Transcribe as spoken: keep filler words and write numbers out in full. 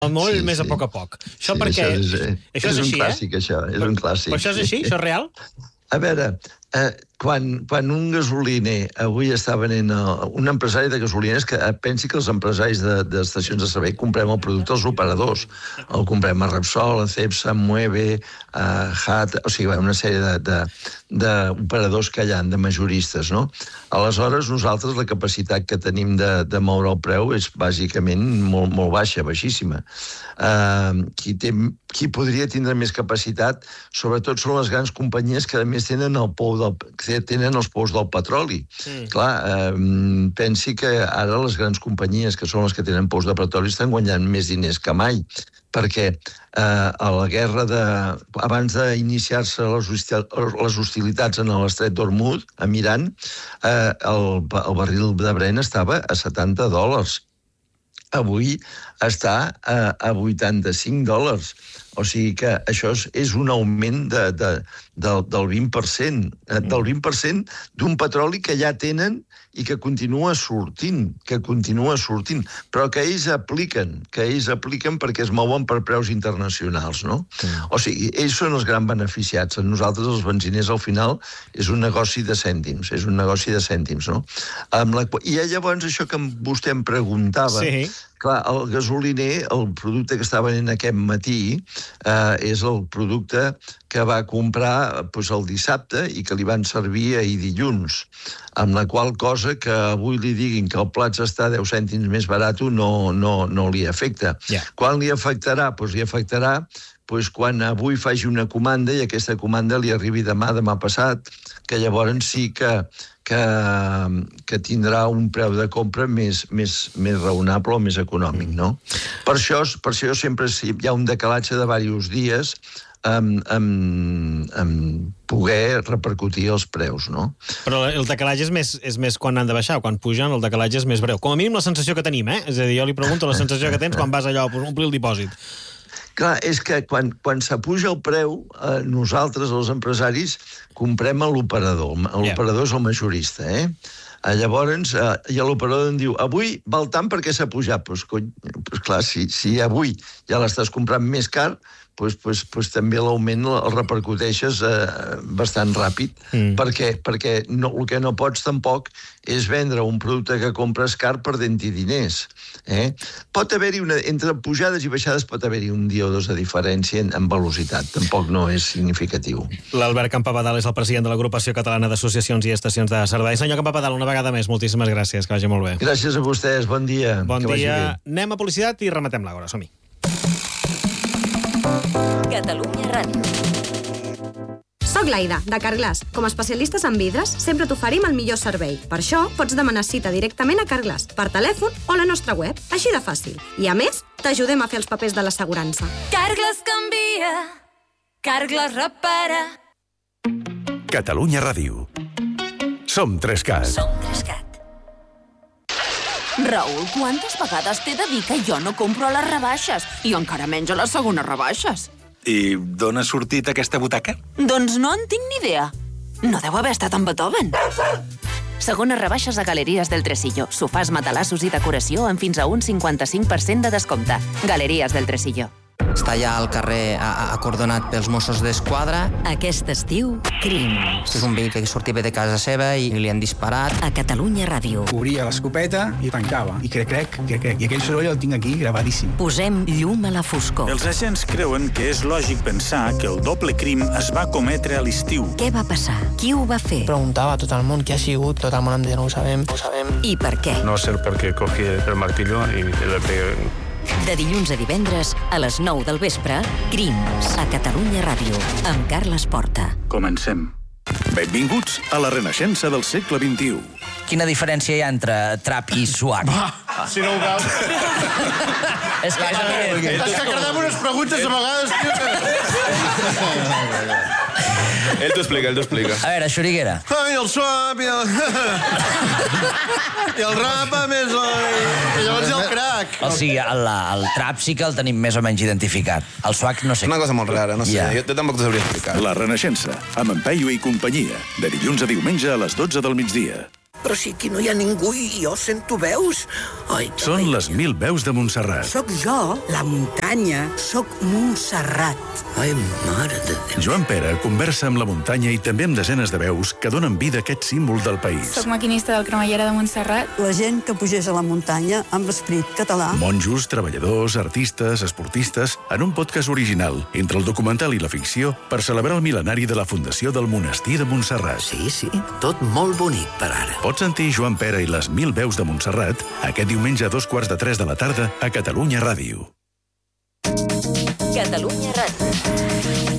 molt Sí, més a sí. poc a poc. Això Sí, perquè... això és, eh, això és és un així, clàssic, eh? això, és un clàssic. Però això és sí. així? Això és real? A veure, eh, quan, quan un gasoliner avui està venent... A, un empresari de gasoliners, que eh, pensi que els empresaris d'estacions de, de servei comprem el producte als operadors. El comprem a Repsol, a Cepsa, a Mueve, a H A T, o sigui, una sèrie d'operadors que hi ha, de majoristes, no? Aleshores, nosaltres la capacitat que tenim de, de moure el preu és bàsicament molt, molt baixa, baixíssima. Uh, qui, té, qui podria tindre més capacitat, sobretot són les grans companyies que a més tenen, el pou del, que tenen els pous del petroli. Mm. Clar, uh, pensi que ara les grans companyies, que són les que tenen pous de petroli, estan guanyant més diners que mai, perquè eh, a la guerra de... abans d'iniciar-se les, hostil, les hostilitats en l'estret d'Hormuz, a Iran, eh, el, el barril de Brent estava a setanta dòlars. Avui està a, a vuitanta-cinc dòlars. O sigui que això és, és un augment de, de, del, del vint per cent, del vint per cent d'un petroli que ja tenen i que continua sortint, que continua sortint, però que ells apliquen, que ells apliquen perquè es mouen per preus internacionals, no? Mm. O sigui, ells són els grans beneficiats. Nosaltres, els benziners, al final, és un negoci de cèntims, és un negoci de cèntims, no? Amb la... I llavors, això que vostè em preguntava... Sí. Clar, el gasoliner, el producte que està venent aquest matí, eh, és el producte que va comprar pues, el dissabte i que li van servir ahir dilluns, amb la qual cosa que avui li diguin que el plat està deu cèntims més barat no, no, no li afecta. Yeah. Quan li afectarà? Pues li afectarà pues, quan avui faci una comanda i aquesta comanda li arribi demà, demà passat, que llavors sí que, que, que tindrà un preu de compra més, més, més raonable o més econòmic, no? Per això, per això sempre hi ha un decalatge de diversos dies amb, amb, amb poder repercutir els preus, no? Però el decalatge és més, és més quan han de baixar, quan pugen el decalatge és més breu. Com a mínim la sensació que tenim, eh? És a dir, jo li pregunto la sensació que tens quan vas allò a omplir el dipòsit. Clar, és que quan, quan s'apuja el preu, eh, nosaltres, els empresaris, comprem a l'operador. L'operador és el majorista, eh? Eh, llavors, eh, i l'operador em diu, avui val tant perquè s'ha pujat. Doncs, cony, pues clar, si, si avui ja l'estàs comprant més car, pues, pues, pues també l'augment el repercuteixes eh, bastant ràpid, mm. perquè, perquè no, el que no pots tampoc és vendre un producte que compres car perdent-hi diners. Eh? Pot haver-hi una... Entre pujades i baixades pot haver-hi un dia o dos de diferència en, en velocitat. Tampoc no és significatiu. L'Albert Campabadal és el president de l'Agrupació Catalana d'Associacions i Estacions de Servei. Senyor Campabadal, una vegada més, moltíssimes gràcies. Que vagi molt bé. Gràcies a vostès. Bon dia. Bon que dia. Anem a publicitat i rematem l'hora. Som-hi. Catalunya Ràdio. Soc l'Aida, de Carglass. Com a especialistes en vidres, sempre t'oferim el millor servei. Per això, pots demanar cita directament a Carglass, per telèfon o a la nostra web. Així de fàcil. I, a més, t'ajudem a fer els papers de l'assegurança. Carglass canvia. Carglass repara. Catalunya Ràdio. Som Trescat. Som Trescat. Raül, quantes vegades t'he de dir que jo no compro a les rebaixes i encara menys a les segones rebaixes? I d'on ha sortit aquesta butaca? Doncs no en tinc ni idea. No deu haver estat en Beethoven. Segones rebaixes a Galeries del Tresillo. Sofàs, matalassos i decoració amb fins a un cinquanta-cinc per cent de descompte. Galeries del Tresillo. Està allà al carrer acordonat pels Mossos d'Esquadra. Aquest estiu, crims. És un veí que sortia de casa seva i li han disparat. A Catalunya Ràdio. Obria l'escopeta i tancava. I crec, crec, crec, crec. I aquell soroll el tinc aquí gravadíssim. Posem llum a la foscor. Els agents creuen que és lògic pensar que el doble crim es va cometre a l'estiu. Què va passar? Qui ho va fer? Preguntava a tot el món qui ha sigut. Tot el món em deia, no ho sabem, no ho sabem. I per què? No sé perquè cogí el martillo i le pegué. De dilluns a divendres, a les nou del vespre, Crims, a Catalunya Ràdio, amb Carles Porta. Comencem. Benvinguts a la renaixença del segle vint-i-u. Quina diferència hi ha entre trap i swag? Va, si no ho veus... És que és És que quedem unes preguntes a vegades, tio. Ell t'ho explica, ell t'ho explica. A veure, Xuriguera. Ai, el swap i el... I el rap, a més... I llavors hi ha el crack. O sigui, el, el trap sí que el tenim més o menys identificat. El swag no sé. Una cosa molt rara, no sé. Ja. Jo, jo tampoc t'ho sabria explicar. La renaixença, amb en Peyu i companyia. De dilluns a diumenge a les dotze del migdia. Però si aquí no hi ha ningú i jo sento veus. Ai, Són les mil veus de Montserrat. Soc jo, la muntanya. Soc Montserrat. Ai, mare de Déu. Joan Pere conversa amb la muntanya i també amb desenes de veus que donen vida a aquest símbol del país. Soc maquinista del Cremallera de Montserrat. La gent que pugés a la muntanya amb esperit català. Monjos, treballadors, artistes, esportistes, en un podcast original entre el documental i la ficció per celebrar el mil·lenari de la fundació del Monestir de Montserrat. Sí, sí, tot molt bonic per ara. Pots sentir Joan Pere i les mil veus de Montserrat aquest diumenge a dos quarts de tres de la tarda a Catalunya Ràdio. Catalunya Ràdio.